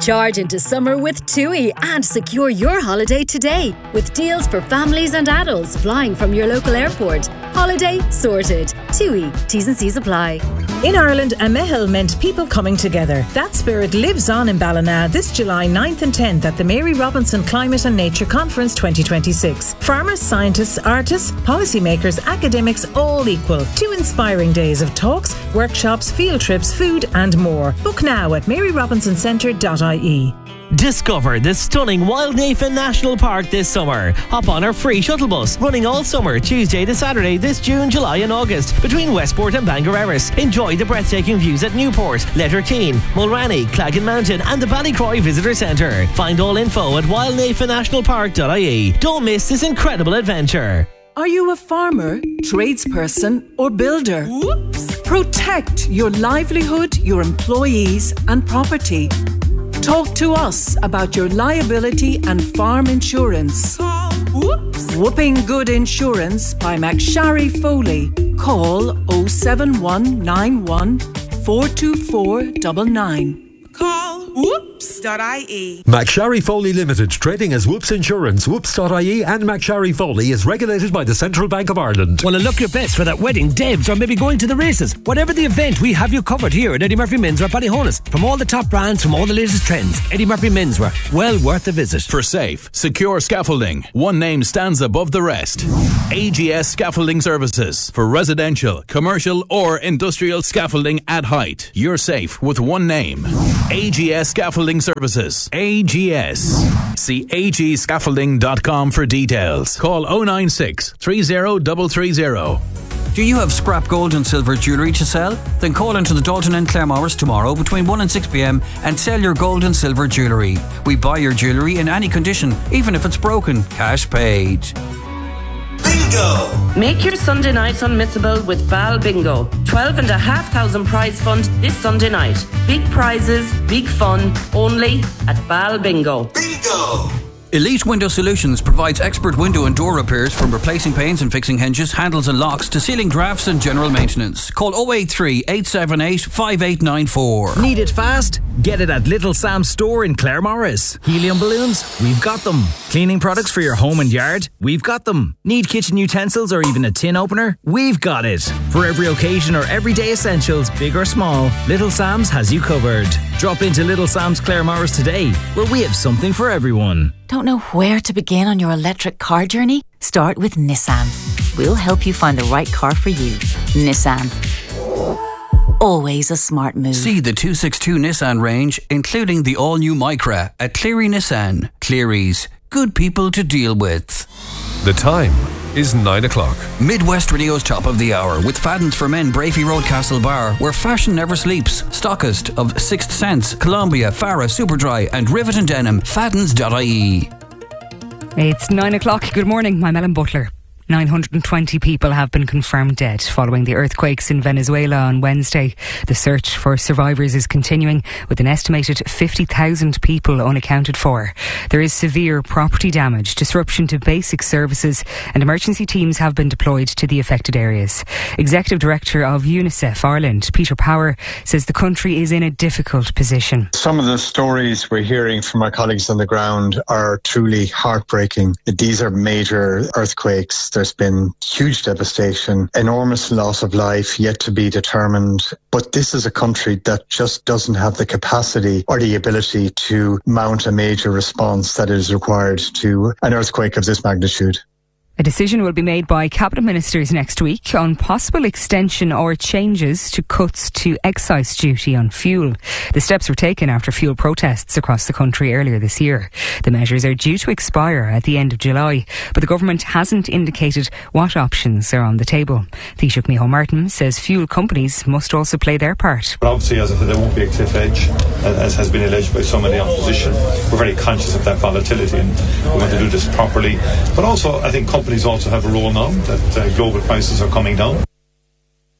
Charge into summer with TUI and secure your holiday today with deals for families and adults flying from your local airport. Holiday sorted. TUI. T's and C's apply. In Ireland, a meitheal meant people coming together. That spirit lives on in Ballina this July 9th and 10th at the Mary Robinson Climate and Nature Conference 2026. Farmers, scientists, artists, policymakers, academics, all equal. 2 inspiring days of talks, workshops, field trips, food and more. Book now at maryrobinson.ie. Discover the stunning Wildnafen National Park this summer. Hop on our free shuttle bus running all summer, Tuesday to Saturday this June, July and August between Westport and Bangor Erris. Enjoy the breathtaking views at Newport, Letterkeene, Mulranny, Claggan Mountain and the Ballycroy Visitor Centre. Find all info at wildnafennationalpark.ie. Don't miss this incredible adventure. Are you a farmer, tradesperson or builder? Whoops! Protect your livelihood, your employees and property. Talk to us about your liability and farm insurance. Whooping Good Insurance by McSharry Foley. Call 07191 424 99. Call whoops.ie. McSharry Foley Limited, trading as Whoops Insurance. Whoops.ie and McSharry Foley is regulated by the Central Bank of Ireland. Want to look your best for that wedding, debs, or maybe going to the races? Whatever the event, we have you covered here at Eddie Murphy Menswear Ballyhonus. From all the top brands, from all the latest trends, Eddie Murphy Menswear, well worth a visit. For safe, secure scaffolding, one name stands above the rest. AGS Scaffolding Services. For residential, commercial or industrial scaffolding at height. You're safe with one name. AGS Scaffolding Services. AGS. See agscaffolding.com for details. Call 096 30330. Do you have scrap gold and silver jewellery to sell? Then call into the Dalton and Claremorris tomorrow between 1 and 6 p.m. and sell your gold and silver jewellery. We buy your jewellery in any condition, even if it's broken. Cash paid. Bingo! Make your Sunday nights unmissable with Bal Bingo. 12,500 prize fund this Sunday night. Big prizes, big fun, only at Bal Bingo. Bingo! Elite Window Solutions provides expert window and door repairs from replacing panes and fixing hinges, handles and locks to ceiling drafts and general maintenance. Call 083 878 5894. Need it fast? Get it at Little Sam's store in Claremorris. Helium balloons? We've got them. Cleaning products for your home and yard? We've got them. Need kitchen utensils or even a tin opener? We've got it. For every occasion or everyday essentials, big or small, Little Sam's has you covered. Drop into Little Sam's Claremorris today, where we have something for everyone. Don't know where to begin on your electric car journey? Start with Nissan. We'll help you find the right car for you. Nissan. Always a smart move. See the 262 Nissan range, including the all-new Micra at Cleary Nissan. Cleary's. Good people to deal with. The time is 9 o'clock. Midwest Radio's top of the hour with Fadden's for Men, Brafey Road, Castle Bar, where fashion never sleeps. Stockist of Sixth Sense, Columbia, Farah, Superdry and Rivet and Denim. Faddens.ie. It's 9 o'clock. Good morning. I'm Ellen Butler. 920 people have been confirmed dead following the earthquakes in Venezuela on Wednesday. The search for survivors is continuing with an estimated 50,000 people unaccounted for. There is severe property damage, disruption to basic services, and emergency teams have been deployed to the affected areas. Executive Director of UNICEF Ireland, Peter Power, says the country is in a difficult position. Some of the stories we're hearing from our colleagues on the ground are truly heartbreaking. These are major earthquakes. There's been huge devastation, enormous loss of life yet to be determined. But this is a country that just doesn't have the capacity or the ability to mount a major response that is required to an earthquake of this magnitude. A decision will be made by Cabinet Ministers next week on possible extension or changes to cuts to excise duty on fuel. The steps were taken after fuel protests across the country earlier this year. The measures are due to expire at the end of July, but the government hasn't indicated what options are on the table. Taoiseach Micheál Martin says fuel companies must also play their part. But obviously, as I said, there won't be a cliff edge, as has been alleged by some in the opposition. We're very conscious of that volatility and we want to do this properly. But also, I think companies also have a role now that global prices are coming down.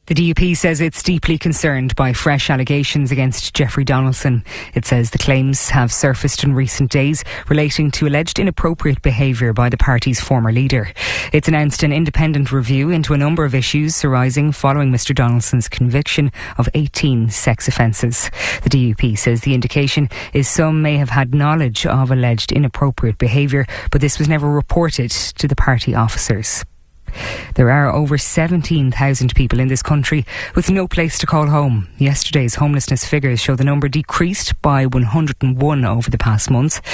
The DUP says it's deeply concerned by fresh allegations against Jeffrey Donaldson. It says the claims have surfaced in recent days relating to alleged inappropriate behaviour by the party's former leader. It's announced an independent review into a number of issues arising following Mr Donaldson's conviction of 18 sex offences. The DUP says the indication is some may have had knowledge of alleged inappropriate behaviour, but this was never reported to the party officers. There are over 17,000 people in this country with no place to call home. Yesterday's homelessness figures show the number decreased by 101 over the past month.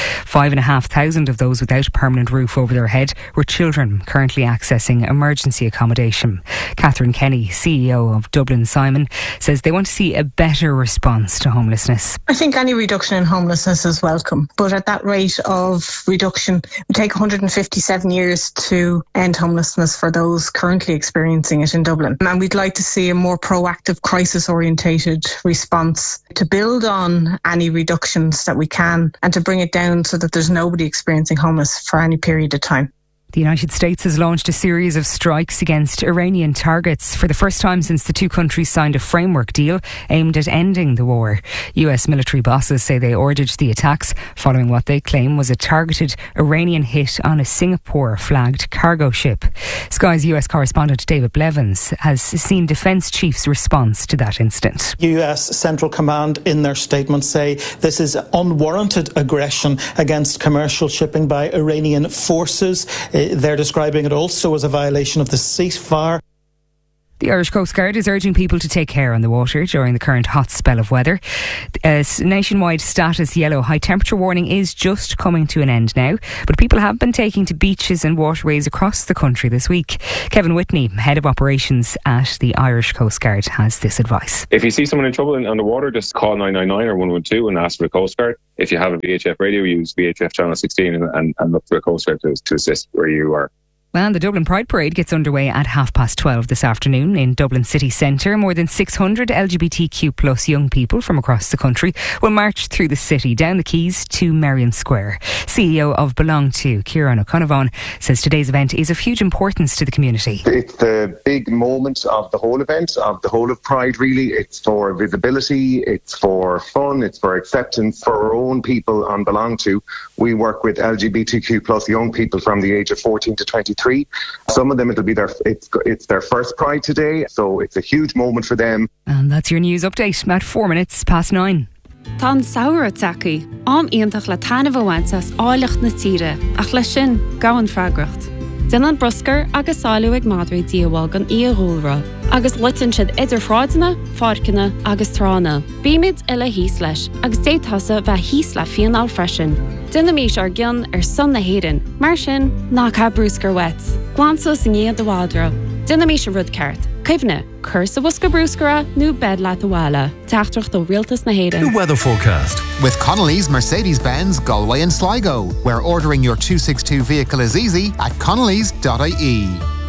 5,500 of those without a permanent roof over their head were children currently accessing emergency accommodation. Catherine Kenny, CEO of Dublin Simon, says they want to see a better response to homelessness. I think any reduction in homelessness is welcome, but at that rate of reduction, it would take 157 years to end homelessness for those currently experiencing it in Dublin. And we'd like to see a more proactive, crisis-orientated response to build on any reductions that we can and to bring it down so that there's nobody experiencing homeless for any period of time. The United States has launched a series of strikes against Iranian targets for the first time since the two countries signed a framework deal aimed at ending the war. US military bosses say they ordered the attacks following what they claim was a targeted Iranian hit on a Singapore-flagged cargo ship. Sky's US correspondent David Blevins has seen defence chiefs' response to that incident. US Central Command in their statement say this is unwarranted aggression against commercial shipping by Iranian forces. They're describing it also as a violation of the ceasefire. The Irish Coast Guard is urging people to take care on the water during the current hot spell of weather. A nationwide status yellow high temperature warning is just coming to an end now, but people have been taking to beaches and waterways across the country this week. Kevin Whitney, head of operations at the Irish Coast Guard, has this advice. If you see someone in trouble on the water, just call 999 or 112 and ask for the Coast Guard. If you have a VHF radio, use VHF channel 16 and look for the Coast Guard to assist where you are. Well, the Dublin Pride Parade gets underway at 12:30 this afternoon in Dublin City Centre. More than 600 LGBTQ plus young people from across the country will march through the city down the quays to Merrion Square. CEO of Belong To, Kieran O'Connor, says today's event is of huge importance to the community. It's the big moment of the whole event, of the whole of Pride really. It's for visibility, it's for fun, it's for acceptance for our own people on Belong To. We work with LGBTQ plus young people from the age of 14 to 23. Some of them, it'll be it's their first Pride today, so it's a huge moment for them. And that's your news update at 9:04. Tá saoire tacaí, ionintach le tainmh bhaintas áileacht na tíre, ach le sin gahan freagracht. Den an broscar agus sáiliú ag madraí díobháil gan íoghúlra, agus litan siad idir fráideanna, fáirceanna agus trána. Bíimiid eile híos leis, agus détasa bheith híos le fianál freisin. Dynamís ar gcion ar son na héireann, mar sin ná cá brúscar wet. Glansos in iad do bhádra. Dynamís a rud ceart. Caimhne, cursa busca brúscara, nó bed leat bhile. Teachtrach do rialtas na héireann. The weather forecast with Connolly's Mercedes-Benz Galway and Sligo, where ordering your 262 vehicle is easy at connellys.ie.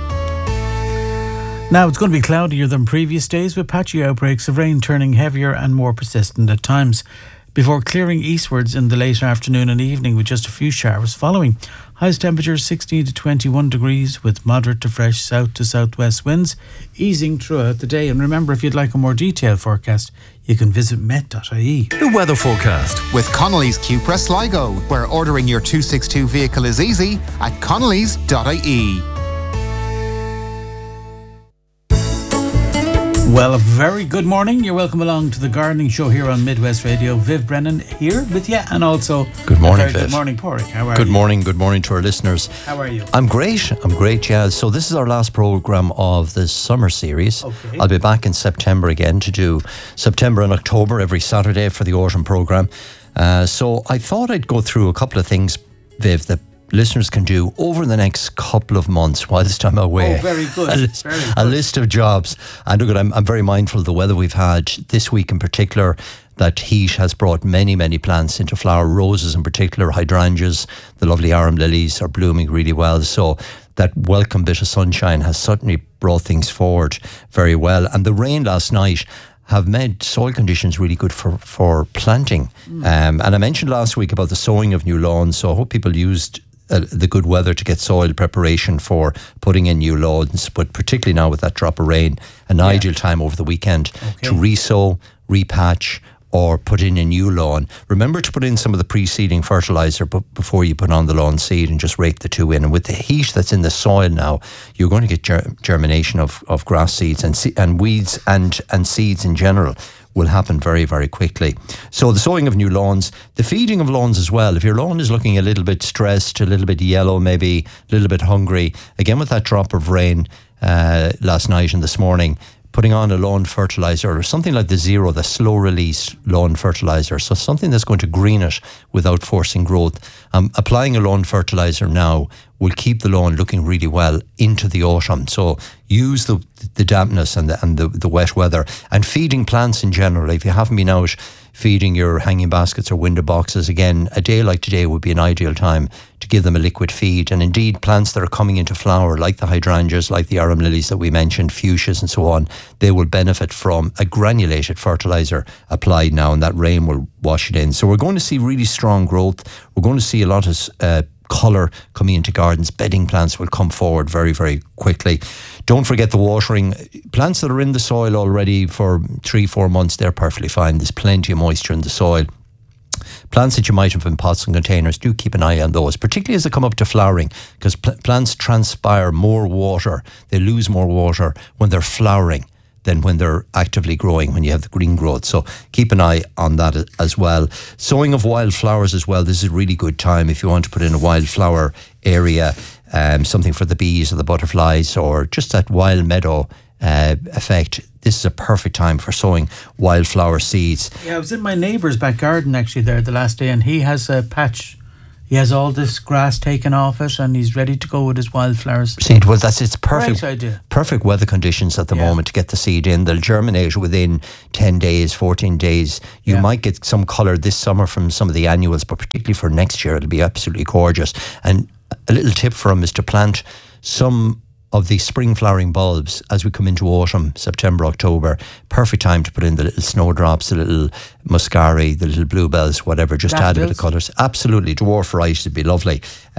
Now it's going to be cloudier than previous days, with patchy outbreaks of rain turning heavier and more persistent at times, before clearing eastwards in the late afternoon and evening with just a few showers following. Highest temperatures 16 to 21 degrees with moderate to fresh south to southwest winds, easing throughout the day. And remember, if you'd like a more detailed forecast, you can visit met.ie. The weather forecast with Connolly's Cupra Sligo, where ordering your 262 vehicle is easy at connellys.ie. Well, a very good morning. You're welcome along to the Gardening Show here on Midwest Radio. Viv Brennan here with you, and also good morning, Viv. Good morning, Porrick. How are you? Good morning to our listeners. How are you? I'm great, yeah. So this is our last programme of the summer series. Okay. I'll be back in September again to do September and October every Saturday for the autumn programme. So I thought I'd go through a couple of things, Viv, that listeners can do over the next couple of months whilst I'm away. Oh, very good. A list of jobs. And look, I'm very mindful of the weather we've had this week in particular. That heat has brought many, many plants into flower. Roses in particular, hydrangeas, the lovely arum lilies are blooming really well. So that welcome bit of sunshine has certainly brought things forward very well. And the rain last night have made soil conditions really good for planting. And I mentioned last week about the sowing of new lawns, so I hope people used the good weather to get soil preparation for putting in new lawns, but particularly now with that drop of rain, an ideal time over the weekend to re-sow, repatch, or put in a new lawn. Remember to put in some of the preceding fertiliser before you put on the lawn seed, and just rake the two in. And with the heat that's in the soil now, you're going to get germination of grass seeds and weeds and seeds in general will happen very, very quickly. So the sowing of new lawns, the feeding of lawns as well. If your lawn is looking a little bit stressed, a little bit yellow, maybe a little bit hungry, again with that drop of rain last night and this morning, putting on a lawn fertiliser or something like the Zero, the slow release lawn fertiliser, so something that's going to green it without forcing growth. Applying a lawn fertiliser now will keep the lawn looking really well into the autumn. So use the dampness and the wet weather, and feeding plants in general. If you haven't been out feeding your hanging baskets or window boxes, again, a day like today would be an ideal time to give them a liquid feed. And indeed, plants that are coming into flower, like the hydrangeas, like the arum lilies that we mentioned, fuchsias and so on, they will benefit from a granulated fertiliser applied now, and that rain will wash it in. So we're going to see really strong growth. We're going to see a lot of colour coming into gardens. Bedding plants will come forward very, very quickly. Don't forget the watering. Plants that are in the soil already for 3-4 months, they're perfectly fine. There's plenty of moisture in the soil. Plants that you might have in pots and containers, do keep an eye on those, particularly as they come up to flowering, because plants transpire more water. They lose more water when they're flowering than when they're actively growing, when you have the green growth. So keep an eye on that as well. Sowing of wildflowers as well. This is a really good time if you want to put in a wildflower area, something for the bees or the butterflies, or just that wild meadow effect. This is a perfect time for sowing wildflower seeds. Yeah, I was in my neighbour's back garden actually there the last day, and he has a patch. He has all this grass taken off it, and he's ready to go with his wildflowers. Seed, well, it's perfect. Great idea. Perfect weather conditions at the moment to get the seed in. They'll germinate within 10 days, 14 days. You might get some colour this summer from some of the annuals, but particularly for next year, it'll be absolutely gorgeous. And a little tip for them is to plant some of the spring flowering bulbs as we come into autumn, September, October. Perfect time to put in the little snowdrops, the little muscari, the little bluebells, whatever, just to add a bit of colours. Absolutely, dwarf varieties would be lovely.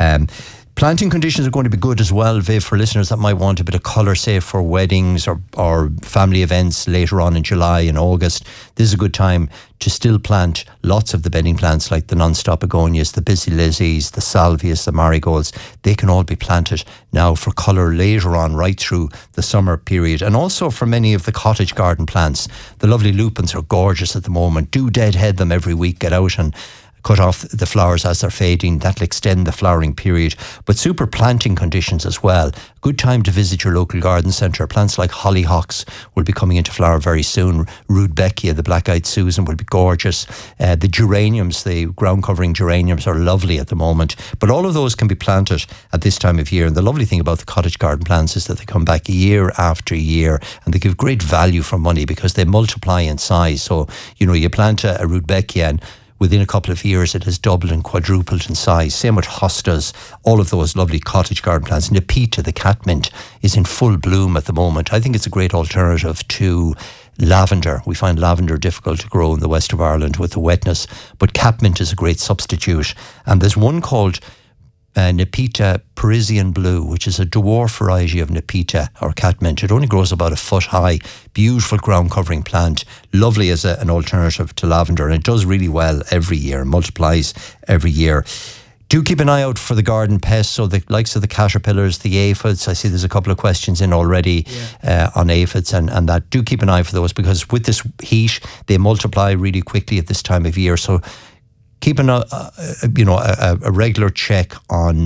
Planting conditions are going to be good as well, Viv, for listeners that might want a bit of colour, say for weddings or family events later on in July and August. This is a good time to still plant lots of the bedding plants like the non-stop begonias, the busy lizzies, the salvias, the marigolds. They can all be planted now for colour later on, right through the summer period. And also for many of the cottage garden plants. The lovely lupins are gorgeous at the moment. Do deadhead them every week. Get out and cut off the flowers as they're fading. That'll extend the flowering period. But super planting conditions as well. Good time to visit your local garden centre. Plants like hollyhocks will be coming into flower very soon. Rudbeckia, the black-eyed Susan, will be gorgeous. The geraniums, the ground-covering geraniums, are lovely at the moment. But all of those can be planted at this time of year. And the lovely thing about the cottage garden plants is that they come back year after year, and they give great value for money because they multiply in size. So, you plant a Rudbeckia, and within a couple of years, it has doubled and quadrupled in size. Same with hostas, all of those lovely cottage garden plants. Nepeta, the catmint, is in full bloom at the moment. I think it's a great alternative to lavender. We find lavender difficult to grow in the west of Ireland with the wetness, but catmint is a great substitute. And there's one called Nepeta Parisian Blue, which is a dwarf variety of Nepeta or catmint. It only grows about a foot high. Beautiful ground covering plant, lovely as an alternative to lavender, and it does really well every year, multiplies every year. Do keep an eye out for the garden pests, so the likes of the caterpillars, the aphids. I see there's a couple of questions in already on aphids and that. Do keep an eye for those, because with this heat, they multiply really quickly at this time of year. So keep a regular check on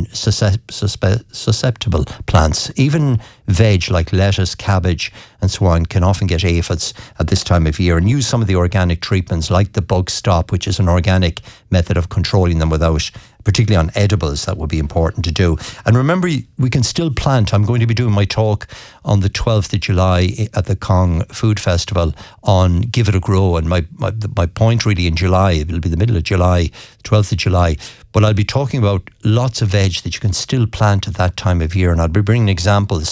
susceptible plants. Even veg like lettuce, cabbage and so on can often get aphids at this time of year, and use some of the organic treatments like the Bug Stop, which is an organic method of controlling them without, particularly on edibles, that would be important to do. And remember, we can still plant. I'm going to be doing my talk on the 12th of July at the Cong Food Festival on Give It a Grow, and my point really in July, it'll be the middle of July, 12th of July, but I'll be talking about lots of veg that you can still plant at that time of year, and I'll be bringing examples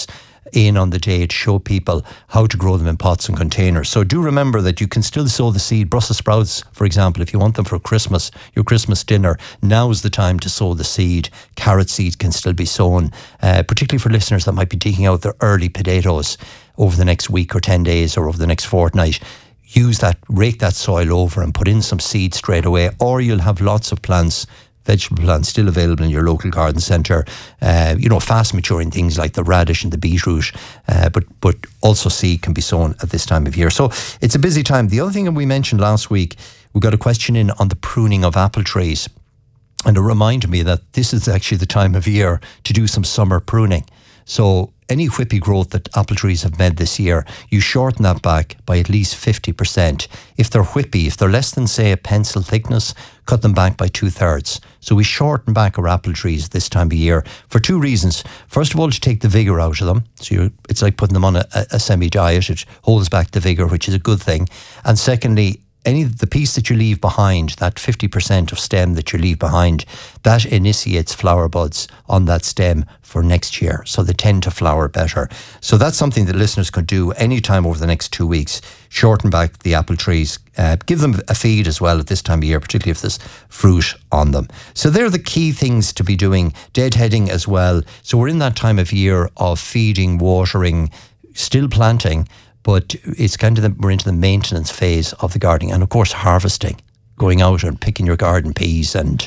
in on the day to show people how to grow them in pots and containers. So do remember that you can still sow the seed. Brussels sprouts, for example, if you want them for Christmas, your Christmas dinner, now's the time to sow the seed. Carrot seeds can still be sown, particularly for listeners that might be digging out their early potatoes over the next week or 10 days or over the next fortnight. Use that, rake that soil over and put in some seed straight away, or you'll have lots of plants, vegetable plants still available in your local garden centre. Fast maturing things like the radish and the beetroot, but also seed can be sown at this time of year. So it's a busy time. The other thing that we mentioned last week, we got a question in on the pruning of apple trees. And it reminded me that this is actually the time of year to do some summer pruning. So any whippy growth that apple trees have made this year, you shorten that back by at least 50%. If they're whippy, if they're less than, say, a pencil thickness, cut them back by 2/3. So we shorten back our apple trees this time of year for two reasons. First of all, to take the vigour out of them. So it's like putting them on a semi-diet. It holds back the vigour, which is a good thing. And secondly, the piece that you leave behind, that 50% of stem that you leave behind, that initiates flower buds on that stem for next year. So they tend to flower better. So that's something that listeners could do anytime over the next 2 weeks. Shorten back the apple trees. Give them a feed as well at this time of year, particularly if there's fruit on them. So they're the key things to be doing. Deadheading as well. So we're in that time of year of feeding, watering, still planting, but it's kind of we're into the maintenance phase of the gardening, and of course harvesting, going out and picking your garden peas. And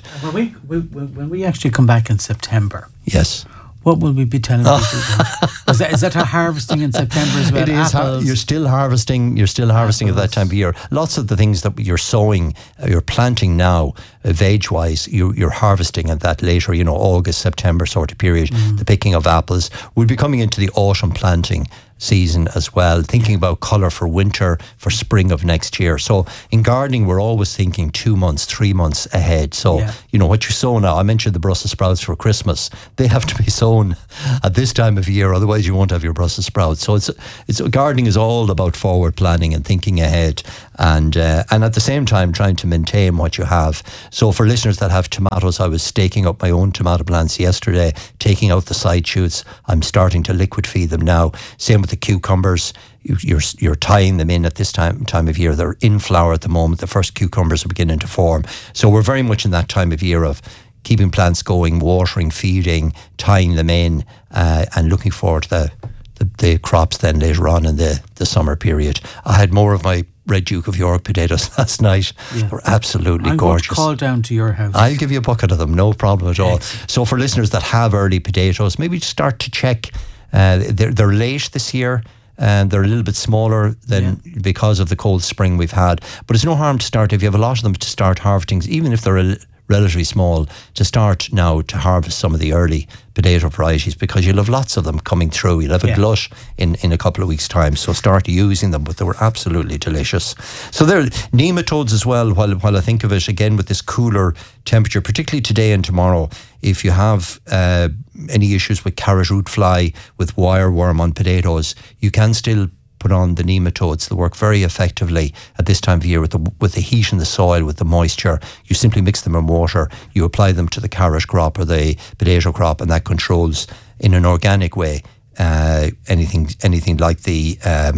when we actually come back in September, yes, what will we be telling people? Is that a harvesting in September as well? It is. You're still harvesting. You're still harvesting at that time of year. Lots of the things that you're sowing, you're planting now, veg-wise, you're harvesting at that later, August, September sort of period. The picking of apples. We'll be coming into the autumn planting season as well, thinking about colour for winter, for spring of next year. So in gardening, we're always thinking 2 months, 3 months ahead. So, what you sow now, I mentioned the Brussels sprouts for Christmas. They have to be sown at this time of year, otherwise you won't have your Brussels sprouts. So it's gardening is all about forward planning and thinking ahead, and at the same time trying to maintain what you have. So for listeners that have tomatoes, I was staking up my own tomato plants yesterday, taking out the side shoots. I'm starting to liquid feed them now. Same with the cucumbers. You're tying them in at this time of year. They're in flower at the moment. The first cucumbers are beginning to form. So we're very much in that time of year of keeping plants going, watering, feeding, tying them in, and looking forward to the crops then later on in the summer period. I had more of my Red Duke of York potatoes last night. They're absolutely gorgeous. I'm going to call down to your house. I'll give you a bucket of them, no problem at all. So for listeners that have early potatoes, maybe start to check. They're late this year, and they're a little bit smaller than because of the cold spring we've had. But it's no harm to start, if you have a lot of them, to start harvesting, even if they're relatively small, to start now to harvest some of the early potato varieties, because you'll have lots of them coming through. You'll have a glut in a couple of weeks' time. So start using them, but they were absolutely delicious. So there are nematodes as well, while I think of it, again, with this cooler temperature, particularly today and tomorrow. If you have any issues with carrot root fly, with wireworm on potatoes, you can still put on the nematodes. They work very effectively at this time of year with the heat in the soil, with the moisture. You simply mix them in water, you apply them to the carrot crop or the potato crop, and that controls in an organic way anything like the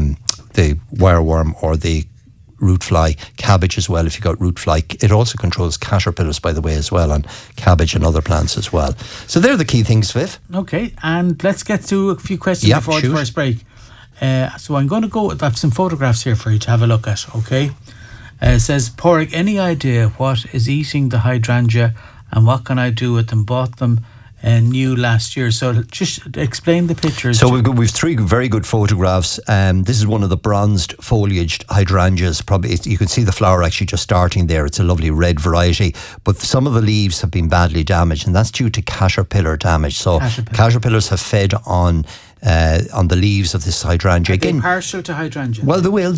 wireworm or the root fly. Cabbage as well, if you've got root fly. It also controls caterpillars, by the way, as well, on cabbage and other plants as well. So they're the key things, Viv. Okay, and let's get to a few questions before the first break. So I'm going to go, I have some photographs here for you to have a look at, okay? It says, Porrick, any idea what is eating the hydrangea and what can I do with them? Bought them new last year. So just explain the pictures. So we've 3 very good photographs. This is one of the bronzed foliaged hydrangeas. Probably you can see the flower actually just starting there. It's a lovely red variety, but some of the leaves have been badly damaged, and that's due to caterpillar damage. So caterpillars have fed on the leaves of this hydrangea. Are they partial to hydrangea? Well, they will.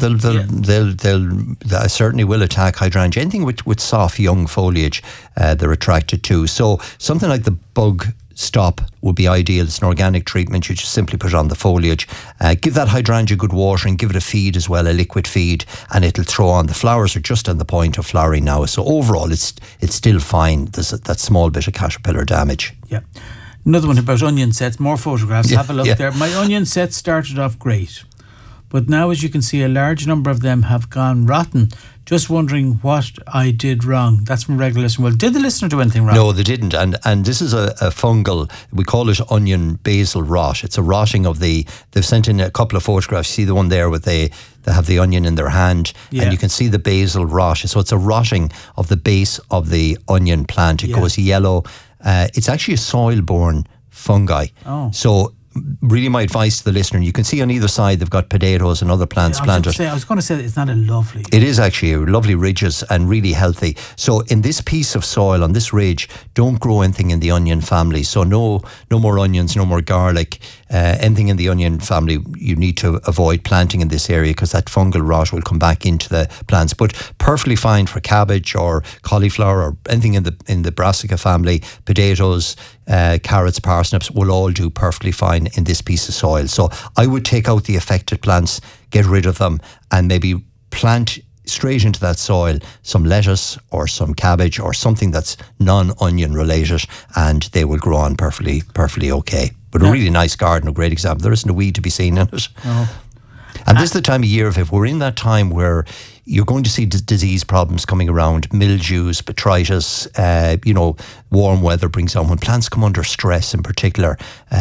They certainly will attack hydrangea. Anything with soft young foliage, they're attracted to. So something like the bug stop would be ideal. It's an organic treatment. You just simply put it on the foliage. Give that hydrangea good watering. Give it a feed as well, a liquid feed, and it'll throw on. The flowers are just on the point of flowering now. So overall, it's still fine. There's that small bit of caterpillar damage. Yeah. Another one about onion sets, more photographs. Yeah, Have a look there. My onion set started off great, but now, as you can see, a large number of them have gone rotten. Just wondering what I did wrong. That's from regular listener. Well, did the listener do anything wrong? No, they didn't. And this is a fungal, we call it onion basil rot. It's a rotting of they've sent in a couple of photographs. See the one there with they have the onion in their hand, and you can see the basil rot. So it's a rotting of the base of the onion plant. It goes yellow. It's actually a soil-borne fungi. Oh. So really my advice to the listener, you can see on either side they've got potatoes and other plants planted. I was going to say it's not a lovely. It is actually lovely ridges and really healthy. So in this piece of soil, on this ridge, don't grow anything in the onion family. So no more onions, no more garlic. Anything in the onion family you need to avoid planting in this area because that fungal rot will come back into the plants. But perfectly fine for cabbage or cauliflower or anything in the brassica family, potatoes, carrots, parsnips will all do perfectly fine in this piece of soil. So I would take out the affected plants, get rid of them, and maybe plant straight into that soil some lettuce or some cabbage or something that's non-onion related, and they will grow on perfectly okay. But a really nice garden, a great example. There isn't a weed to be seen in it. No. And this is the time of year, if we're in that time where you're going to see disease problems coming around, mildews, botrytis, warm weather brings on. When plants come under stress in particular,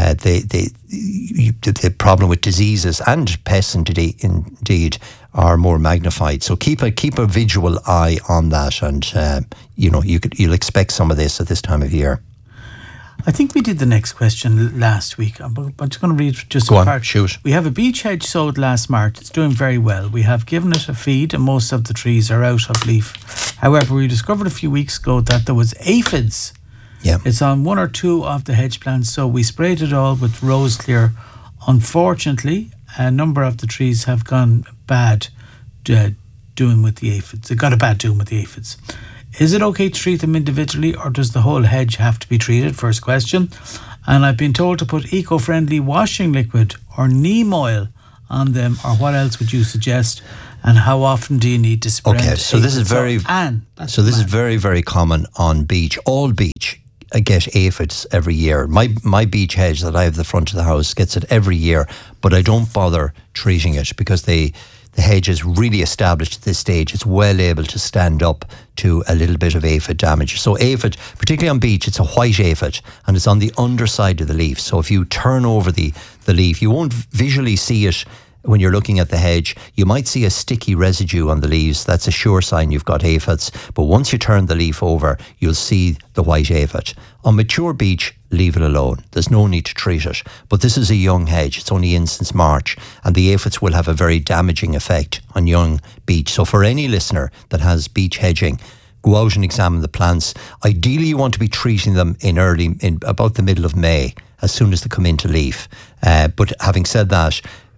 the problem with diseases and pests indeed are more magnified. So keep a visual eye on that, and you'll expect some of this at this time of year. I think we did the next question last week. I'm just going to read just Go a on, part. shoot. We have a beech hedge sowed last March. It's doing very well. We have given it a feed and most of the trees are out of leaf. However, we discovered a few weeks ago that there was aphids. Yeah. It's on one or two of the hedge plants, so we sprayed it all with Rose Clear. Unfortunately, a number of the trees have gone bad doing with the aphids. They got a bad doing with the aphids. Is it okay to treat them individually, or does the whole hedge have to be treated? First question. And I've been told to put eco-friendly washing liquid or neem oil on them, or what else would you suggest? And how often do you need to spray? Okay, so this is very very, very common on beech. All beech get aphids every year. My beech hedge that I have at the front of the house gets it every year, but I don't bother treating it because the hedge is really established at this stage. It's well able to stand up to a little bit of aphid damage. So aphid, particularly on beech, it's a white aphid and it's on the underside of the leaf. So if you turn over the leaf, you won't visually see it when you're looking at the hedge. You might see a sticky residue on the leaves. That's a sure sign you've got aphids. But once you turn the leaf over, you'll see the white aphid. On mature beech, leave it alone. There's no need to treat it. But this is a young hedge. It's only in since March, and the aphids will have a very damaging effect on young beech. So for any listener that has beech hedging, go out and examine the plants. Ideally, you want to be treating them in about the middle of May, as soon as they come into leaf. But having said that,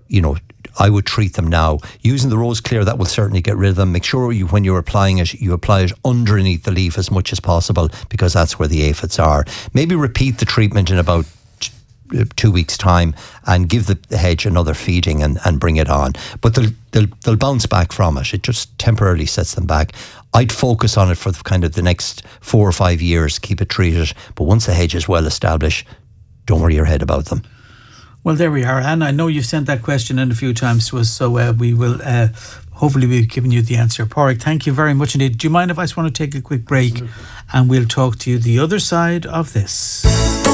I would treat them now. Using the Rose Clear, that will certainly get rid of them. Make sure when you're applying it, you apply it underneath the leaf as much as possible, because that's where the aphids are. Maybe repeat the treatment in about 2 weeks' time and give the hedge another feeding and bring it on. But they'll bounce back from it. It just temporarily sets them back. I'd focus on it for the next 4 or 5 years, keep it treated. But once the hedge is well established, don't worry your head about them. Well, there we are, Anne. I know you've sent that question in a few times to us, so we will hopefully we've given you the answer. Pádraig, thank you very much indeed. Do you mind if I just want to take a quick break? Absolutely. And we'll talk to you the other side of this.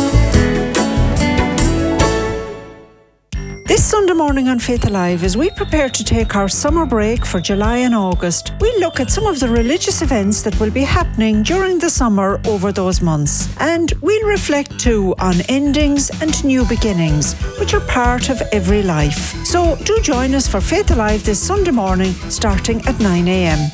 This Sunday morning on Faith Alive, as we prepare to take our summer break for July and August, we look at some of the religious events that will be happening during the summer over those months. And we'll reflect too on endings and new beginnings, which are part of every life. So do join us for Faith Alive this Sunday morning, starting at 9 a.m.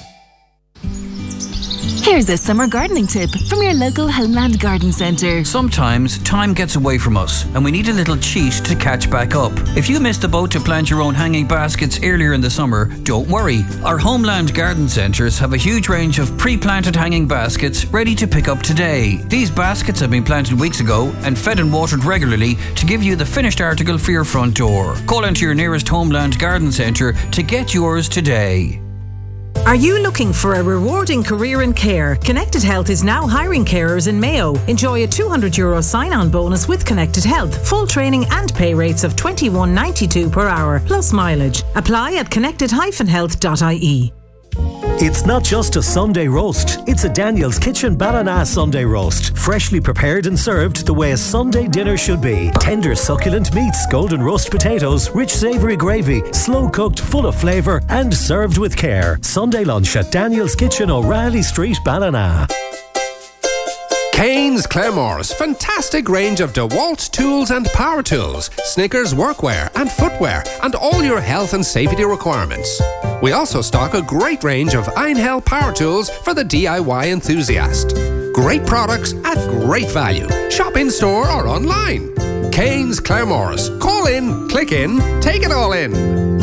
Here's a summer gardening tip from your local Homeland Garden Centre. Sometimes time gets away from us and we need a little cheat to catch back up. If you missed the boat to plant your own hanging baskets earlier in the summer, don't worry. Our Homeland Garden Centres have a huge range of pre-planted hanging baskets ready to pick up today. These baskets have been planted weeks ago and fed and watered regularly to give you the finished article for your front door. Call into your nearest Homeland Garden Centre to get yours today. Are you looking for a rewarding career in care? Connected Health is now hiring carers in Mayo. Enjoy a €200 sign-on bonus with Connected Health. Full training and pay rates of $21.92 per hour, plus mileage. Apply at connected-health.ie. It's not just a Sunday roast, it's a Daniel's Kitchen Ballina Sunday roast. Freshly prepared and served the way a Sunday dinner should be. Tender succulent meats, golden roast potatoes, rich savoury gravy, slow cooked, full of flavour and served with care. Sunday lunch at Daniel's Kitchen, O'Reilly Street, Ballina. Kane's Claremorris, fantastic range of DeWalt tools and power tools, Snickers workwear and footwear, and all your health and safety requirements. We also stock a great range of Einhell power tools for the DIY enthusiast. Great products at great value. Shop in store or online. Kane's Claremorris. Call in, click in, take it all in.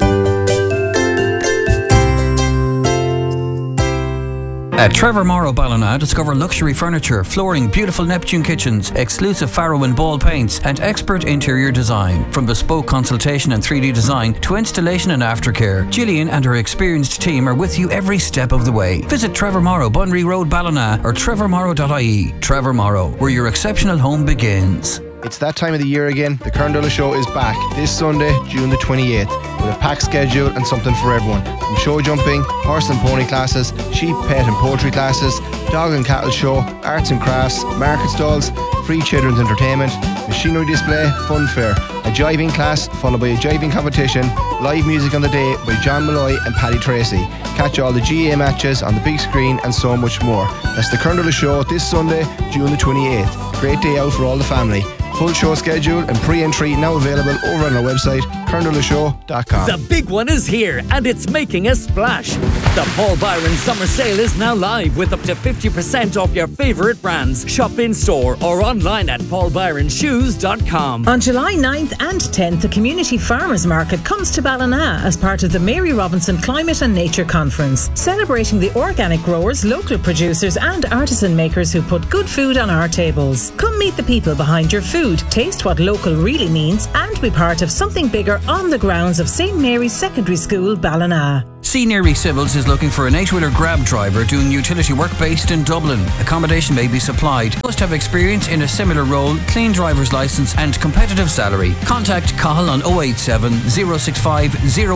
At Trevor Morrow Ballina, discover luxury furniture, flooring, beautiful Neptune kitchens, exclusive Faro and Ball paints, and expert interior design. From bespoke consultation and 3D design to installation and aftercare, Gillian and her experienced team are with you every step of the way. Visit Trevor Morrow, Bunry Road, Ballina, or trevormorrow.ie. Trevor Morrow, where your exceptional home begins. It's that time of the year again. The Kern Show is back this Sunday, June the 28th, with a packed schedule and something for everyone. From show jumping, horse and pony classes, sheep, pet and poultry classes, dog and cattle show, arts and crafts, market stalls, free children's entertainment, machinery display, fun fair, a jiving class followed by a jiving competition, live music on the day by John Malloy and Paddy Tracy. Catch all the GA matches on the big screen and so much more. That's the Kern Show this Sunday, June the 28th. Great day out for all the family. Full show schedule and pre-entry now available over on our website, kerndolashow.com. The big one is here and it's making a splash. The Paul Byron Summer Sale is now live with up to 50% off your favourite brands. Shop in store or online at paulbyronshoes.com. On July 9th and 10th, the Community Farmers Market comes to Ballina as part of the Mary Robinson Climate and Nature Conference, celebrating the organic growers, local producers and artisan makers who put good food on our tables. Come meet the people behind your food, taste what local really means and be part of something bigger on the grounds of St Mary's Secondary School, Ballina. Senior Civils is looking for an 8-wheeler grab driver doing utility work based in Dublin. Accommodation may be supplied. Must have experience in a similar role, clean driver's licence and competitive salary. Contact Cahill on 087 065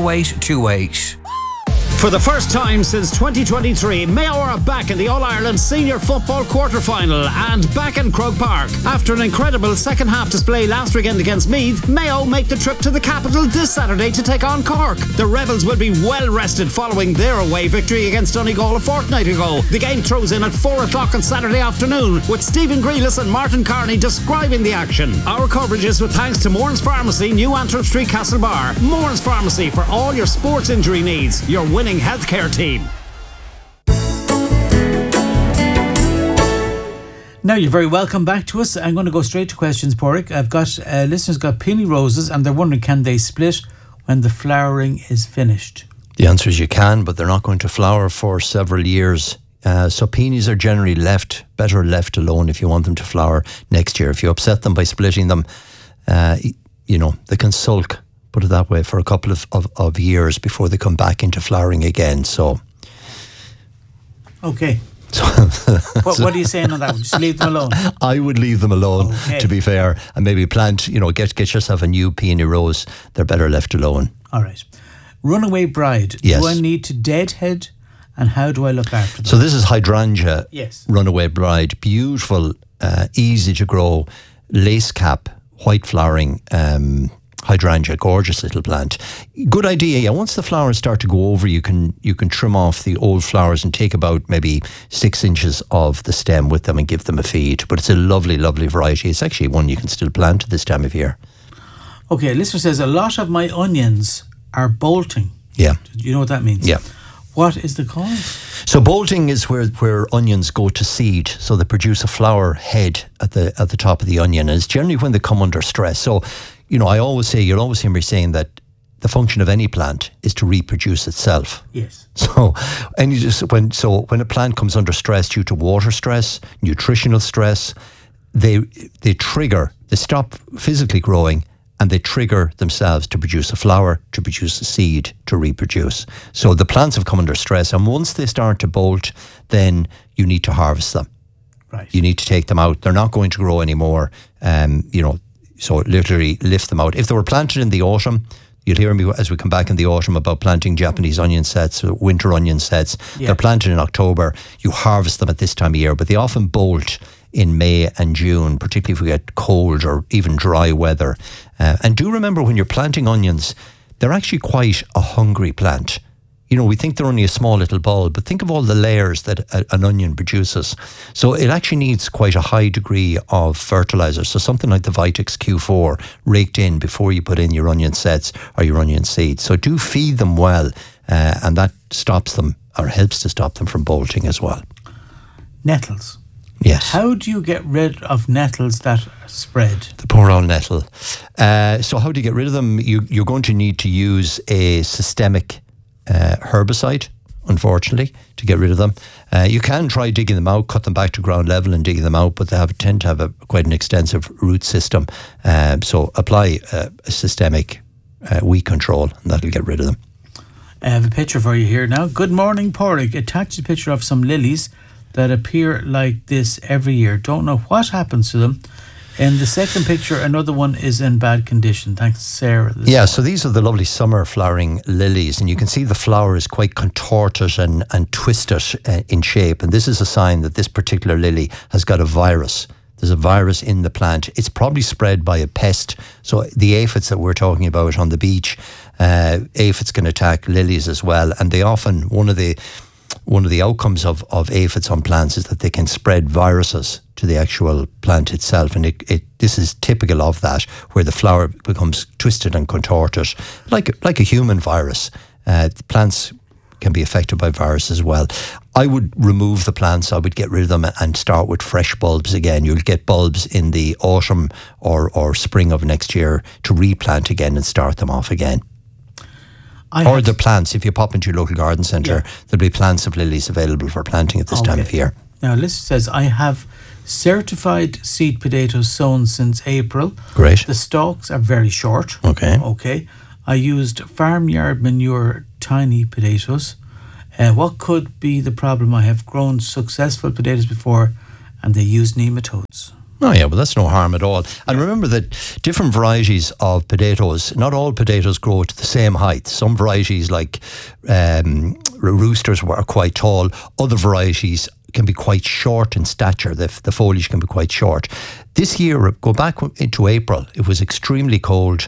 0828. For the first time since 2023, Mayo are back in the All-Ireland Senior Football Quarter-Final and back in Croke Park. After an incredible second-half display last weekend against Meath, Mayo make the trip to the capital this Saturday to take on Cork. The Rebels will be well rested following their away victory against Donegal a fortnight ago. The game throws in at 4 o'clock on Saturday afternoon, with Stephen Grealis and Martin Carney describing the action. Our coverage is with thanks to Mourns Pharmacy, New Antrim Street, Castlebar. Mourns Pharmacy for all your sports injury needs. Your winning healthcare team. Now you're very welcome back to us. I'm going to go straight to questions, Porrick. I've got listeners got peony roses and they're wondering, can they split when the flowering is finished? The answer is you can, but they're not going to flower for several years. So peonies are generally better left alone if you want them to flower next year. If you upset them by splitting them, they can sulk, put it that way, for a couple of years before they come back into flowering again. So, okay. What are you saying on that one? Just leave them alone? I would leave them alone, okay, to be fair, and maybe plant, get yourself a new peony rose. They're better left alone. All right. Runaway Bride. Yes. Do I need to deadhead, and how do I look after them? So this is hydrangea. Yes. Runaway Bride. Beautiful, easy to grow, lace cap, white flowering hydrangea, gorgeous little plant. Good idea. Yeah, once the flowers start to go over, you can trim off the old flowers and take about maybe 6 inches of the stem with them and give them a feed. But it's a lovely, lovely variety. It's actually one you can still plant at this time of year. Okay, listener says, a lot of my onions are bolting. Yeah. Do you know what that means? Yeah. What is the cause? So bolting is where onions go to seed. So they produce a flower head at the top of the onion. And it's generally when they come under stress. So, I always say, you'll always hear me saying that the function of any plant is to reproduce itself. Yes. So, when a plant comes under stress due to water stress, nutritional stress, they stop physically growing and they trigger themselves to produce a flower, to produce a seed, to reproduce. So the plants have come under stress, and once they start to bolt, then you need to harvest them. Right. You need to take them out. They're not going to grow anymore. So literally lift them out. If they were planted in the autumn, you'll hear me as we come back in the autumn about planting Japanese onion sets, winter onion sets. Yeah. They're planted in October. You harvest them at this time of year, but they often bolt in May and June, particularly if we get cold or even dry weather. And do remember, when you're planting onions, they're actually quite a hungry plant. You know, we think they're only a small little bulb, but think of all the layers that an onion produces. So it actually needs quite a high degree of fertilizer. So something like the Vitex Q4 raked in before you put in your onion sets or your onion seeds. So do feed them well, and that stops them, or helps to stop them from bolting as well. Nettles. Yes. How do you get rid of nettles that spread? The poor old nettle. So how do you get rid of them? You're going to need to use a systemic herbicide, unfortunately, to get rid of them. You can try digging them out, cut them back to ground level and digging them out, but they tend to have quite an extensive root system. So apply a systemic weed control, and that'll get rid of them. I have a picture for you here now. Good morning, Pádraig. Attached a picture of some lilies that appear like this every year. Don't know what happens to them. In the second picture, another one is in bad condition. Thanks, Sarah. Yeah, so these are the lovely summer flowering lilies, and you can see the flower is quite contorted and twisted in shape. And this is a sign that this particular lily has got a virus. There's a virus in the plant. It's probably spread by a pest. So the aphids that we're talking about on the beach, aphids can attack lilies as well. And they often, one of the outcomes of aphids on plants is that they can spread viruses to the actual plant itself, and this is typical of that, where the flower becomes twisted and contorted, like a human virus. The plants can be affected by viruses as well. I would remove the plants. I would get rid of them and start with fresh bulbs again. You'll get bulbs in the autumn or spring of next year to replant again and start them off again. Or the plants, if you pop into your local garden centre, there'll be plants of lilies available for planting at this time of year. Now, Liz says, I have certified seed potatoes sown since April. Great. The stalks are very short. Okay. I used farmyard manure tiny potatoes. What could be the problem? I have grown successful potatoes before and they use nematodes. Oh yeah, well that's no harm at all. And remember that different varieties of potatoes, not all potatoes grow to the same height. Some varieties like roosters are quite tall. Other varieties can be quite short in stature. The foliage can be quite short. This year, go back into April, it was extremely cold.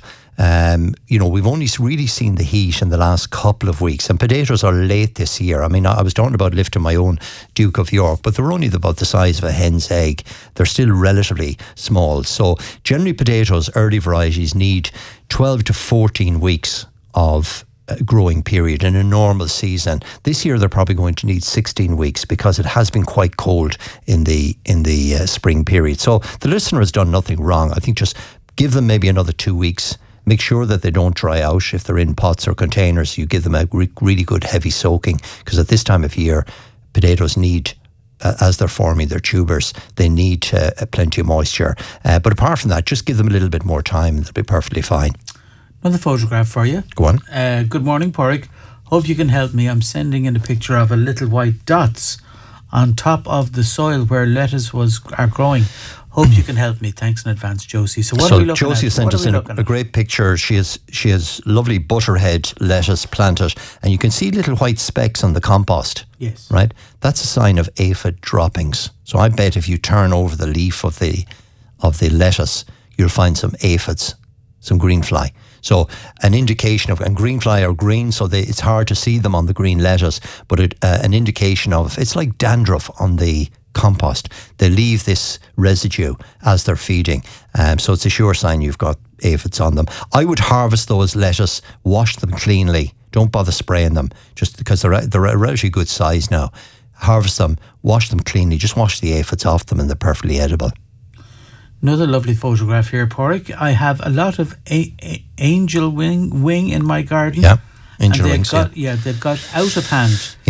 We've only really seen the heat in the last couple of weeks, and potatoes are late this year. I mean, I was talking about lifting my own Duke of York, but they're only about the size of a hen's egg. They're still relatively small. So generally potatoes, early varieties, need 12 to 14 weeks of growing period in a normal season. This year they're probably going to need 16 weeks because it has been quite cold in the spring period. So the listener has done nothing wrong. I think just give them maybe another 2 weeks. Make sure that they don't dry out. If they're in pots or containers, you give them a really good heavy soaking, because at this time of year, potatoes need, as they're forming their tubers, they need plenty of moisture. But apart from that, just give them a little bit more time and they'll be perfectly fine. Another photograph for you. Go on. Good morning, Pádraig. Hope you can help me. I'm sending in a picture of a little white dots on top of the soil where lettuce are growing. Hope you can help me. Thanks in advance, Josie. So what are we looking at? Josie sent us in a great picture. She has lovely butterhead lettuce planted, and you can see little white specks on the compost. Yes. Right? That's a sign of aphid droppings. So I bet if you turn over the leaf of the lettuce, you'll find some aphids, some green fly. So an indication of, and green fly are green, so it's hard to see them on the green lettuce, but an indication of, it's like dandruff on the compost. They leave this residue as they're feeding. So it's a sure sign you've got aphids on them. I would harvest those lettuce, wash them cleanly. Don't bother spraying them, just because they're a relatively good size now. Harvest them, wash them cleanly, just wash the aphids off them and they're perfectly edible. Another lovely photograph here, Pádraig. I have a lot of angel wing in my garden. Yeah, angel wings. They've got out of hand. Yeah.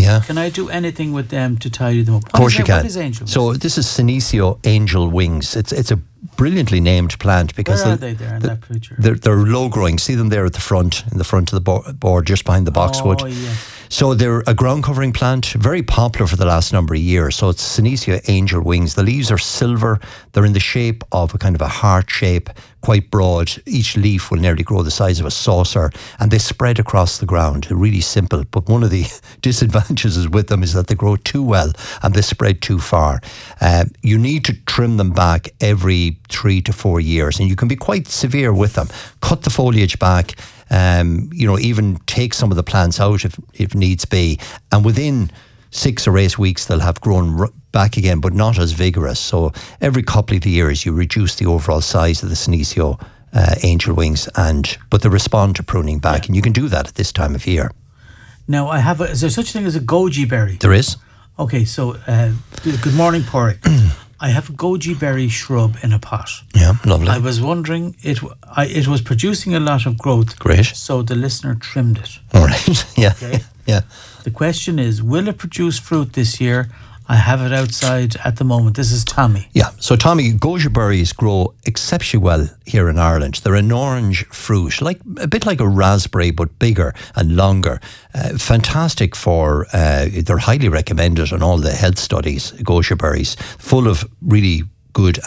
Yeah. Can I do anything with them to tidy them up? Of course you can. What is Angel Wings? So this is Senecio Angel Wings. It's a brilliantly named plant because where are they there in that picture? They're low growing. See them there at the front, in the front of the board, just behind the boxwood. Oh, yeah. So they're a ground covering plant, very popular for the last number of years. So it's Senecio Angel Wings. The leaves are silver. They're in the shape of a kind of a heart shape, quite broad. Each leaf will nearly grow the size of a saucer, and they spread across the ground. They're really simple, but one of the disadvantages with them is that they grow too well and they spread too far. You need to trim them back every 3 to 4 years, and you can be quite severe with them. Cut the foliage back. Even take some of the plants out if needs be, and within 6 or 8 weeks they'll have grown back again, but not as vigorous. So every couple of years you reduce the overall size of the Senecio Angel Wings, but they respond to pruning back, and you can do that at this time of year. Now, is there such a thing as a goji berry? There is. Okay, so good morning, Porrick. I have a goji berry shrub in a pot. Yeah, lovely. I was wondering, it was producing a lot of growth. Great. So the listener trimmed it. All right. Yeah. Okay. Yeah. The question is, will it produce fruit this year? I have it outside at the moment. This is Tommy. Yeah, so Tommy, goji berries grow exceptionally well here in Ireland. They're an orange fruit, a bit like a raspberry, but bigger and longer. Fantastic they're highly recommended on all the health studies, goji berries, full of really good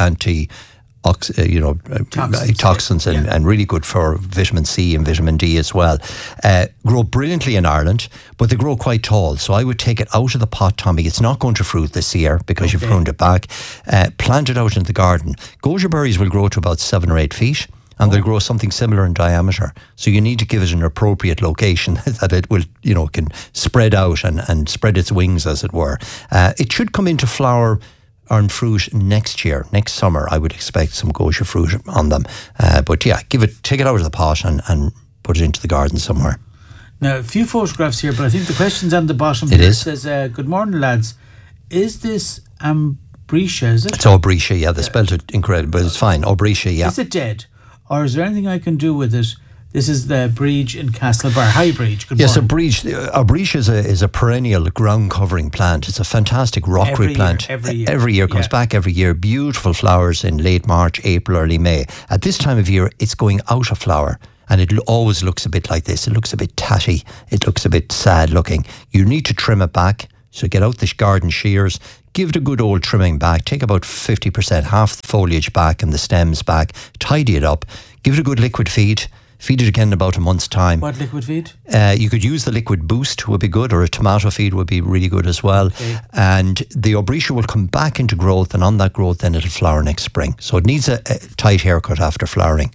toxins and really good for vitamin C and vitamin D as well. Grow brilliantly in Ireland, but they grow quite tall. So I would take it out of the pot, Tommy. It's not going to fruit this year because you've pruned it back. Plant it out in the garden. Goji berries will grow to about 7 or 8 feet. And they'll grow something similar in diameter. So you need to give it an appropriate location that it will, can spread out and spread its wings, as it were. It should come into flower and fruit next summer. I would expect some goji fruit on them. But yeah, take it out of the pot and put it into the garden somewhere. Now, a few photographs here, but I think the question's on the bottom. It is. It says, good morning, lads. Is this Ambrosia, is it? It's Aubrietia, yeah. They spelled it incorrect, but it's fine. Aubrietia, yeah. Is it dead? Or is there anything I can do with it? This is the Breege in Castlebar. Hi, Breege. Good morning. Yes, Aubrietia is a perennial ground covering plant. It's a fantastic rockery plant. Every year comes back every year. Beautiful flowers in late March, April, early May. At this time of year, it's going out of flower. And it always looks a bit like this. It looks a bit tatty. It looks a bit sad looking. You need to trim it back. So get out the garden shears, give it a good old trimming back, take about 50%, half the foliage back and the stems back, tidy it up, give it a good liquid feed it again in about a month's time. What liquid feed? You could use the liquid boost, would be good, or a tomato feed would be really good as well. Okay. And the Aubrietia will come back into growth, and on that growth then it'll flower next spring. So it needs a tight haircut after flowering.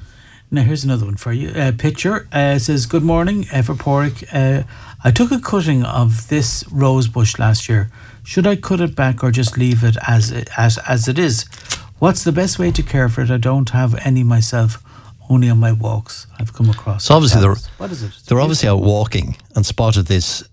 Now here's another one for you. Picture says, good morning for Porrick. I took a cutting of this rose bush last year. Should I cut it back or just leave it as it is? What's the best way to care for it? I don't have any myself, only on my walks I've come across. So obviously what is it? They're obviously out walking and spotted this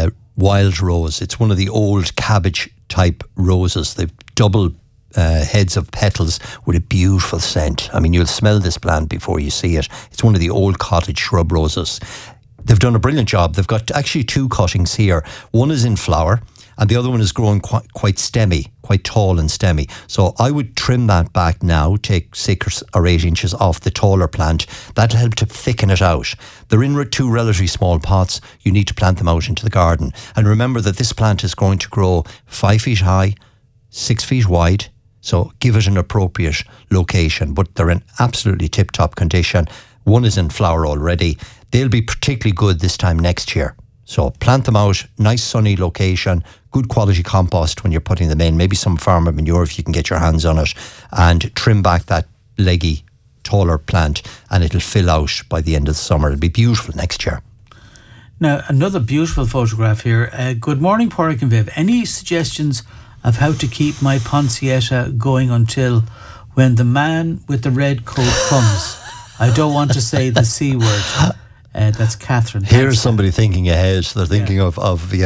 wild rose. It's one of the old cabbage type roses. They've double heads of petals with a beautiful scent. I mean, you'll smell this plant before you see it. It's one of the old cottage shrub roses. They've done a brilliant job. They've got actually 2 cuttings here. One is in flower and the other one is growing quite stemmy, quite tall and stemmy. So I would trim that back now, take 6 or 8 inches off the taller plant. That'll help to thicken it out. They're in 2 relatively small pots. You need to plant them out into the garden. And remember that this plant is going to grow 5 feet high, 6 feet wide. So give it an appropriate location, but they're in absolutely tip-top condition. One is in flower already. They'll be particularly good this time next year. So plant them out, nice sunny location, good quality compost when you're putting them in, maybe some farmer manure if you can get your hands on it, and trim back that leggy, taller plant, and it'll fill out by the end of the summer. It'll be beautiful next year. Now, another beautiful photograph here. Good morning, Porrick and Viv. Any suggestions of how to keep my Poinsettia going until when the man with the red coat comes? I don't want to say the C word. That's Catherine. Here's somebody thinking ahead. They're thinking of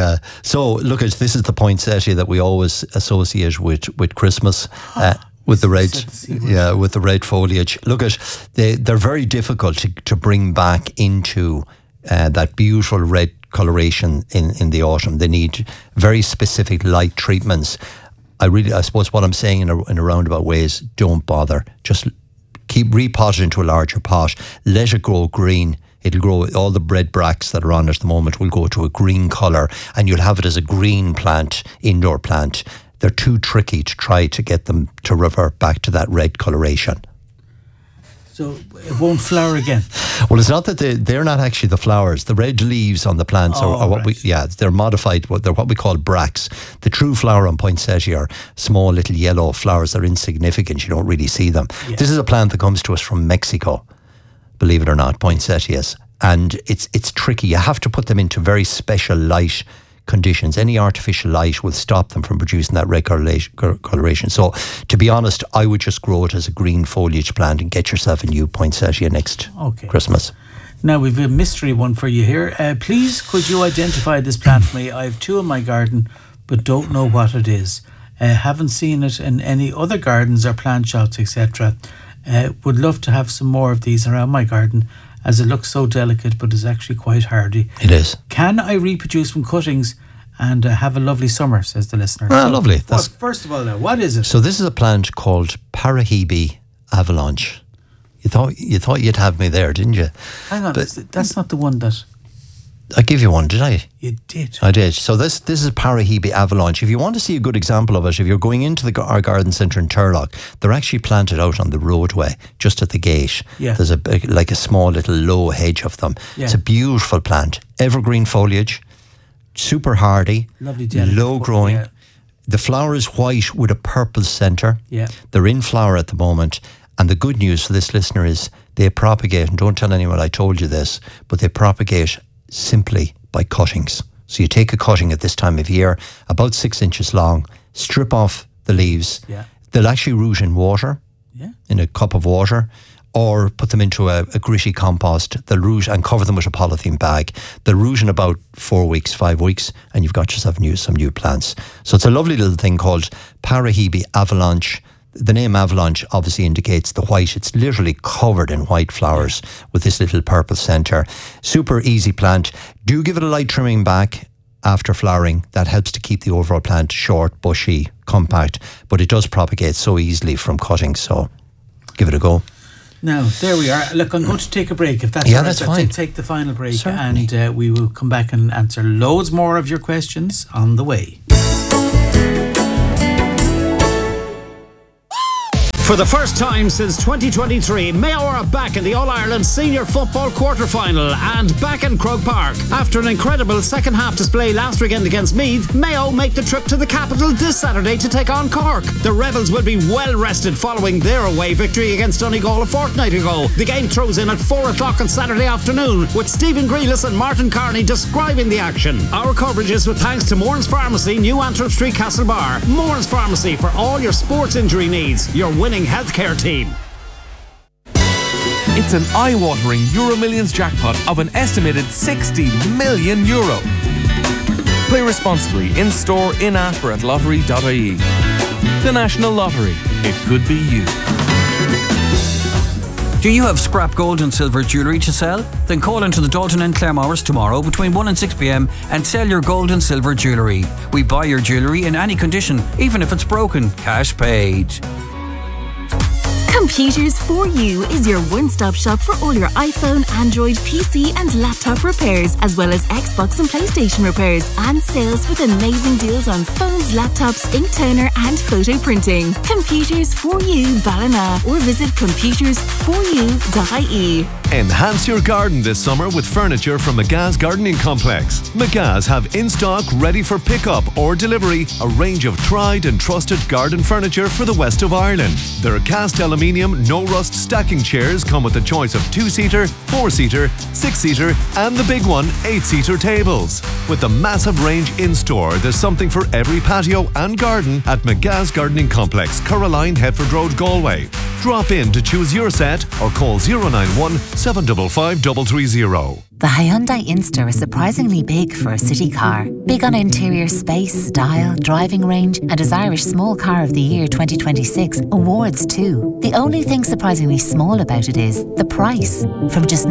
So look, this is the poinsettia that we always associate with Christmas. With the red, with the red foliage. Look, they're very difficult to bring back into that beautiful red coloration in the autumn. They need very specific light treatments. I suppose what I'm saying in a roundabout way is don't bother. Just keep repotted into a larger pot. Let it grow green. It'll grow, all the red bracts that are on it at the moment will go to a green colour, and you'll have it as a green plant, indoor plant. They're too tricky to try to get them to revert back to that red coloration. So it won't flower again? Well, it's not that they're not actually the flowers. The red leaves on the plants are what they're modified. They're what we call bracts. The true flower on poinsettia are small little yellow flowers. They're insignificant. You don't really see them. Yeah. This is a plant that comes to us from Mexico, believe it or not, poinsettias. And it's tricky. You have to put them into very special light conditions. Any artificial light will stop them from producing that red coloration. So, to be honest, I would just grow it as a green foliage plant and get yourself a new poinsettia next Christmas. Now, we've a mystery one for you here. Please, could you identify this plant for me? I have 2 in my garden, but don't know what it is. Haven't seen it in any other gardens or plant shops, etc. Would love to have some more of these around my garden, as it looks so delicate but is actually quite hardy. It is. Can I reproduce from cuttings and have a lovely summer, says the listener. Ah, so, lovely. First of all, now, what is it? So this is a plant called Parahebe avalanche. You thought you'd have me there, didn't you? Hang on, that's not the one that... I gave you one, did I? You did. I did. So this is Parahebe avalanche. If you want to see a good example of it, if you're going into our garden centre in Turlock, they're actually planted out on the roadway, just at the gate. Yeah. There's a small little low hedge of them. Yeah. It's a beautiful plant. Evergreen foliage, super hardy, lovely, low growing. Yeah. The flower is white with a purple centre. Yeah. They're in flower at the moment. And the good news for this listener is they propagate, and don't tell anyone I told you this, but they propagate simply by cuttings. So you take a cutting at this time of year, about 6 inches long, strip off the leaves. Yeah. They'll actually root in water, in a cup of water, or put them into a gritty compost. They'll root and cover them with a polythene bag. They'll root in about 4 weeks, 5 weeks, and you've got yourself some new plants. So it's a lovely little thing called Parahebe avalanche. The name avalanche obviously indicates the white. It's literally covered in white flowers with this little purple centre. Super easy plant. Do give it a light trimming back after flowering. That helps to keep the overall plant short, bushy, compact. But it does propagate so easily from cutting. So give it a go. Now, there we are. Look, I'm going to take a break. If that's all right, that's fine. Take the final break. Certainly. And we will come back and answer loads more of your questions on the way. For the first time since 2023, Mayo are back in the All-Ireland Senior Football Quarter-Final and back in Croke Park. After an incredible second-half display last weekend against Meath, Mayo make the trip to the capital this Saturday to take on Cork. The Rebels will be well rested following their away victory against Donegal a fortnight ago. The game throws in at 4 o'clock on Saturday afternoon, with Stephen Grealis and Martin Carney describing the action. Our coverage is with thanks to Mourns Pharmacy, New Antrim Street, Castlebar. Mourns Pharmacy for all your sports injury needs. Your winning healthcare team. It's an eye-watering Euro Millions jackpot of an estimated €60 million. Play responsibly in-store, in-app or at lottery.ie. The National Lottery. It could be you. Do you have scrap gold and silver jewellery to sell? Then call into the Dalton and Claremores tomorrow between 1 and 6 p.m. and sell your gold and silver jewellery. We buy your jewellery in any condition, even if it's broken. Cash paid. Computers for You is your one-stop shop for all your iPhone, Android, PC and laptop repairs, as well as Xbox and PlayStation repairs and sales with amazing deals on phones, laptops, ink toner and photo printing. Computers for You Ballina, or visit computersforyou.ie. Enhance your garden this summer with furniture from McGa's Gardening Complex. McGa's have in stock, ready for pickup or delivery, a range of tried and trusted garden furniture for the west of Ireland. Their cast aluminium, no rust stacking chairs come with a choice of 2-seater, 4-seater, 6-seater and the big one, 8-seater tables. With the massive range in store, there's something for every patio and garden at McGa's Gardening Complex, Caroline, Hetford Road, Galway. Drop in to choose your set or call 091 755 330. The Hyundai Inster is surprisingly big for a city car. Big on interior space, style, driving range, and is Irish Small Car of the Year 2026 awards too. The only thing surprisingly small about it is the price. From just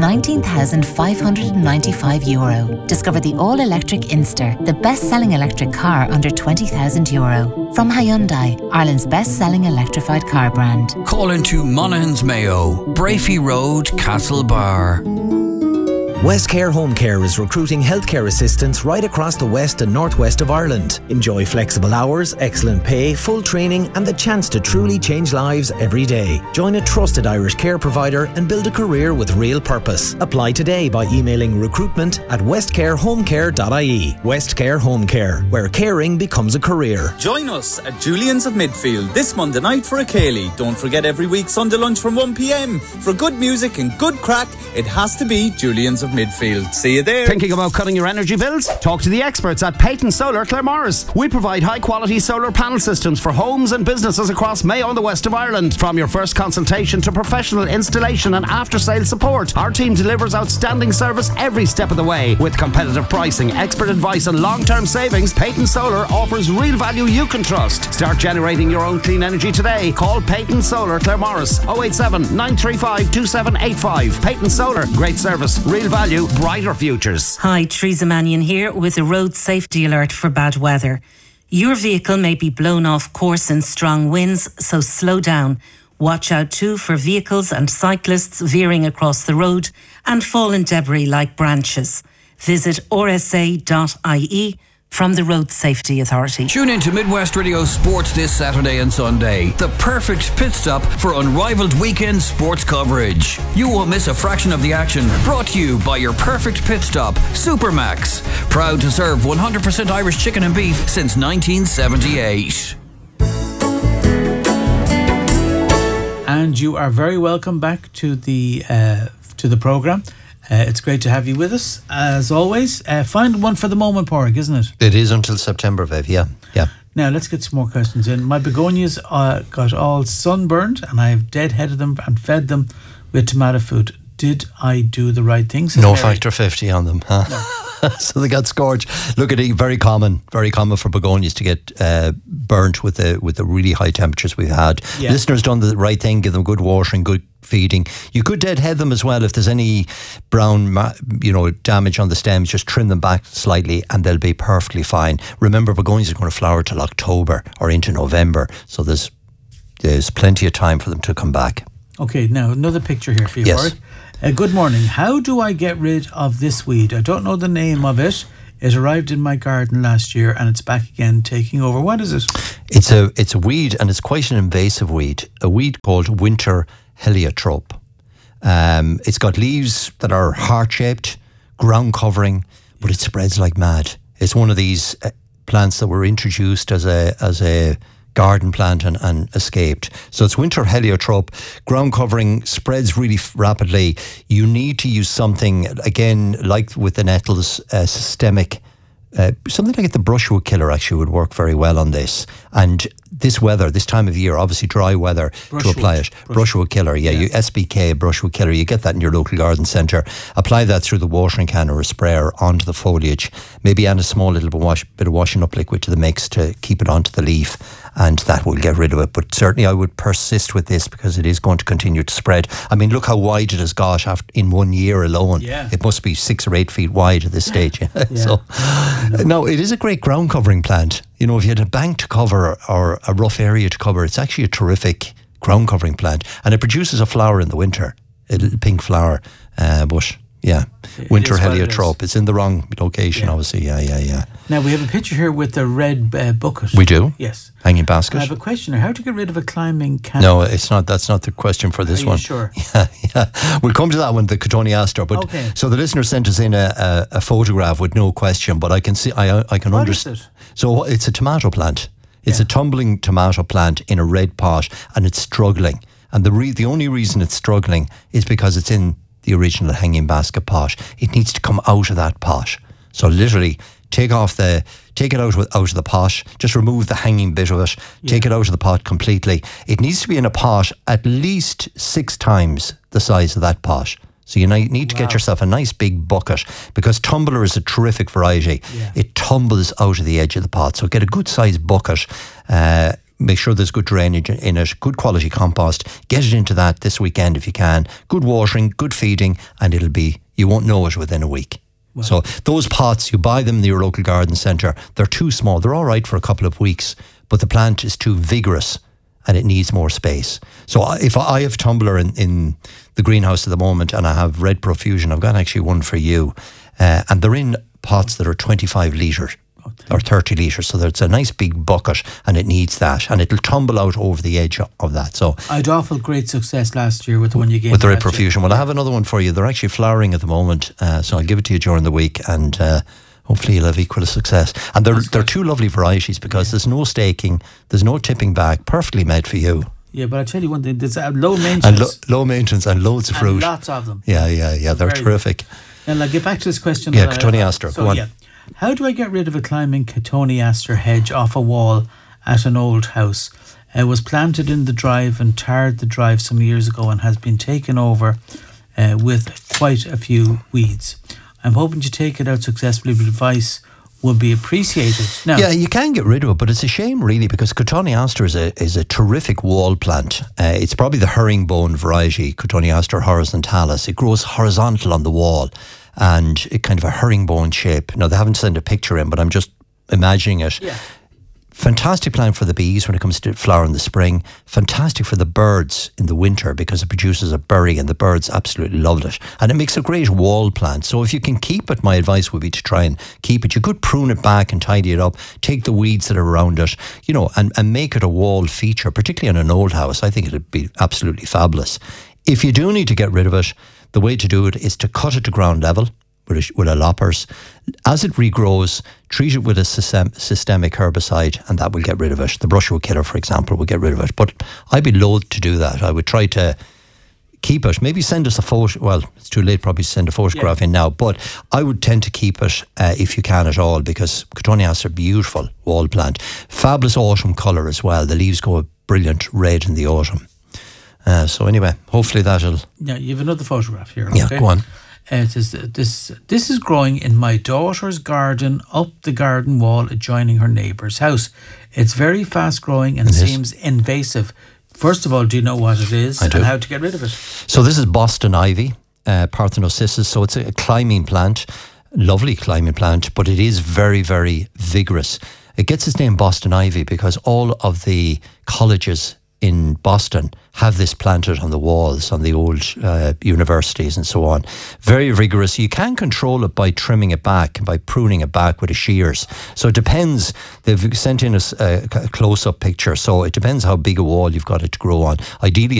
€19,595. Discover the all-electric Inster, the best-selling electric car under €20,000. From Hyundai, Ireland's best-selling electrified car brand. Call into Monaghan's Mayo, Brafey Road, Castlebar. Westcare Home Care is recruiting healthcare assistants right across the west and northwest of Ireland. Enjoy flexible hours, excellent pay, full training and the chance to truly change lives every day. Join a trusted Irish care provider and build a career with real purpose. Apply today by emailing recruitment@westcarehomecare.ie. Westcare Home Care, where caring becomes a career. Join us at Julian's of Midfield this Monday night for a Cayley. Don't forget every week Sunday lunch from 1 p.m. For good music and good crack, it has to be Julian's of Midfield. See you there. Thinking about cutting your energy bills? Talk to the experts at Peyton Solar Claremorris. We provide high quality solar panel systems for homes and businesses across Mayo and the west of Ireland. From your first consultation to professional installation and after sale support, our team delivers outstanding service every step of the way. With competitive pricing, expert advice and long-term savings, Peyton Solar offers real value you can trust. Start generating your own clean energy today. Call Peyton Solar Claremorris 087 935 2785. Peyton Solar, great service, real value, brighter futures. Hi, Teresa Mannion here with a road safety alert for bad weather. Your vehicle may be blown off course in strong winds, so slow down. Watch out too for vehicles and cyclists veering across the road and fallen debris like branches. Visit rsa.ie from the Road Safety Authority. Tune in to Midwest Radio Sports this Saturday and Sunday. The perfect pit stop for unrivaled weekend sports coverage. You won't miss a fraction of the action. Brought to you by your perfect pit stop, Supermax. Proud to serve 100% Irish chicken and beef since 1978. And you are very welcome back to the programme. It's great to have you with us, as always. Find one for the moment, Porrick, isn't it? It is until September, Viv, yeah. Now, let's get some more questions in. My begonias got all sunburned, and I've deadheaded them and fed them with tomato food. Did I do the right thing? No Mary. Factor 50 on them, huh? No. So they got scorched. Look at it, very common for begonias to get burnt with the really high temperatures we've had. Yeah. Listeners done the right thing, give them good watering, good feeding. You could deadhead them as well if there's any brown, damage on the stems. Just trim them back slightly, and they'll be perfectly fine. Remember, begonias are going to flower till October or into November, so there's plenty of time for them to come back. Okay, now another picture here for you, yes. Good morning. How do I get rid of this weed? I don't know the name of it. It arrived in my garden last year and it's back again, taking over. What is it? It's a weed, and it's quite an invasive weed. A weed called winter heliotrope. It's got leaves that are heart-shaped, ground covering, but it spreads like mad. It's one of these plants that were introduced as a garden plant and escaped. So it's winter heliotrope, ground covering, spreads really rapidly. You need to use something, again, like with the nettles, systemic. Something like the brushwood killer actually would work very well on this. And this weather, this time of year, obviously dry weather, to apply it. Brushwood killer, you SBK, brushwood killer, you get that in your local garden centre. Apply that through the watering can or a sprayer onto the foliage. Maybe add a small little bit of washing up liquid to the mix to keep it onto the leaf, and that will get rid of it. But certainly I would persist with this because it is going to continue to spread. I mean, look how wide it has got in 1 year alone. Yeah. It must be 6 or 8 feet wide at this stage. So, no, it is a great ground covering plant. You know, if you had a bank to cover or a rough area to cover, it's actually a terrific ground covering plant, and it produces a flower in the winter, a little pink flower. But yeah, winter heliotrope. It's in the wrong location, obviously. Yeah. Now we have a picture here with the red bucket. We do. Yes. Hanging basket. I have a question here. How to get rid of a climbing cat? No, it's not. That's not the question for this one. Sure. Yeah. We'll come to that one, the Catoni Astor. But okay. So the listener sent us in a photograph with no question, but I can see, I can understand. So it's a tomato plant. It's a tumbling tomato plant in a red pot, and it's struggling. And the only reason it's struggling is because it's in the original hanging basket pot. It needs to come out of that pot. So literally take it out of the pot, just remove the hanging bit of it, take it out of the pot completely. It needs to be in a pot at least 6 times the size of that pot. So you need to get yourself a nice big bucket, because tumbler is a terrific variety. Yeah. It tumbles out of the edge of the pot. So get a good sized bucket. Make sure there's good drainage in it, good quality compost. Get it into that this weekend if you can. Good watering, good feeding, and you won't know it within a week. Wow. So those pots, you buy them in your local garden centre. They're too small. They're all right for a couple of weeks, but the plant is too vigorous and it needs more space. So if I have tumbler in the greenhouse at the moment, and I have Red Profusion, I've got actually one for you, and they're in pots that are 25 litres or 30 litres, so it's a nice big bucket, and it needs that, and it'll tumble out over the edge of that. So I'd awful great success last year with the one you gave with the Red Profusion. Well, I have another one for you. They're actually flowering at the moment, so I'll give it to you during the week, and hopefully you'll have equal success. And they're two lovely varieties, because there's no staking, there's no tipping back, perfectly made for you. Yeah, but I'll tell you one thing, there's low maintenance. And low maintenance and loads of fruit. And lots of them. Yeah, they're terrific. And I'll get back to this question. Yeah, Cotoneaster, go on. Yeah. How do I get rid of a climbing Cotoneaster hedge off a wall at an old house? It was planted in the drive and tarred the drive some years ago, and has been taken over with quite a few weeds. I'm hoping to take it out successfully, but advice would be appreciated. Now, yeah, you can get rid of it, but it's a shame really, because Cotoneaster is a terrific wall plant. It's probably the herringbone variety, Cotoneaster horizontalis. It grows horizontal on the wall, and it kind of a herringbone shape. Now, they haven't sent a picture in, but I'm just imagining it. Yeah. Fantastic plant for the bees when it comes to flower in the spring. Fantastic for the birds in the winter, because it produces a berry and the birds absolutely love it. And it makes a great wall plant. So if you can keep it, my advice would be to try and keep it. You could prune it back and tidy it up, take the weeds that are around it, and make it a wall feature, particularly in an old house. I think it'd be absolutely fabulous. If you do need to get rid of it, the way to do it is to cut it to ground level with a loppers. As it regrows, treat it with a systemic herbicide, and that will get rid of it. The brushwood killer, for example, will get rid of it. But I'd be loath to do that. I would try to keep it. Maybe send us a photo. Well, it's too late probably to send a photograph in now, but I would tend to keep it if you can at all, because Cotoneaster are beautiful wall plant. Fabulous autumn colour as well. The leaves go a brilliant red in the autumn. So anyway, hopefully that'll... Yeah, you have another photograph here. Okay? Yeah, go on. It says, this is growing in my daughter's garden up the garden wall adjoining her neighbour's house. It's very fast growing and seems invasive. First of all, do you know what it is and how to get rid of it? So this is Boston ivy, Parthenocissus. So it's a climbing plant, lovely climbing plant, but it is very, very vigorous. It gets its name Boston ivy because all of the colleges in Boston have this planted on the walls, on the old universities and so on. Very vigorous. You can control it by trimming it back, by pruning it back with the shears. So it depends. They've sent in us a close-up picture, so it depends how big a wall you've got it to grow on. Ideally,